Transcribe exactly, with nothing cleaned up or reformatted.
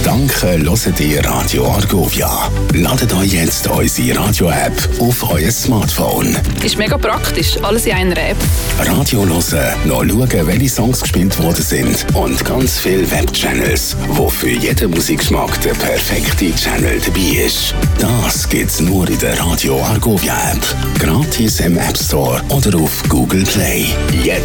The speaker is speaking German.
Danke, hört ihr Radio Argovia. Ladet euch jetzt unsere Radio-App auf euer Smartphone. Ist mega praktisch, alles in einer App. Radio hören, noch schauen, welche Songs gespielt worden sind und ganz viele Webchannels, wo für jeden Musikgeschmack der perfekte Channel dabei ist. Das gibt's nur in der Radio Argovia App. Gratis im App Store oder auf Google Play. Jetzt